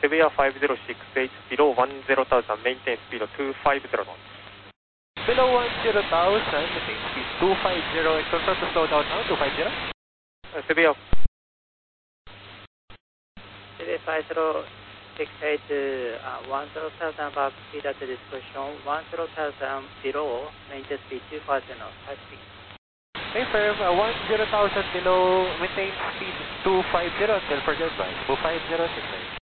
Severe 5068 below 10,000, maintain speed 250 knots. Below 10,000, maintain speed 250, and confirm to slow down now, 250. Severe. Severe 5068, 10,000 above speed at discretion, 10,000 below, maintain speed 250 knots, 56. Confirm, 10,000 below, maintain speed 250 until further advice, 250, 69.